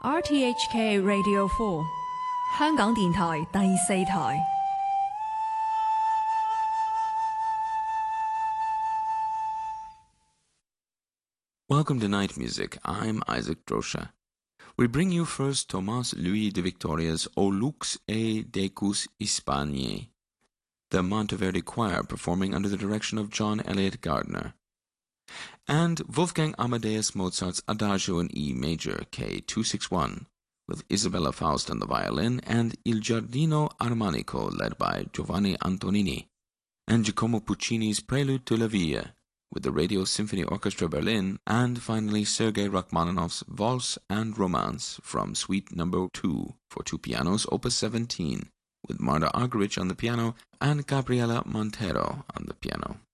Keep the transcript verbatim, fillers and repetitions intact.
R T H K Radio four 香港電台第四台。 Welcome to Night Music. I'm Isaac Drosha. We bring you first Tomás Luis de Victoria's O Lux e Decus Hispaniae, the Monteverdi Choir performing under the direction of John Eliot Gardner, and Wolfgang Amadeus Mozart's Adagio in E major, K two sixty-one, with Isabella Faust on the violin, and Il Giardino Armonico led by Giovanni Antonini, and Giacomo Puccini's Prelude to la Via, with the Radio Symphony Orchestra Berlin, and finally Sergei Rachmaninoff's Valse and Romance from Suite Number two for two pianos, Opus seventeen, with Marta Argerich on the piano and Gabriela Montero on the piano.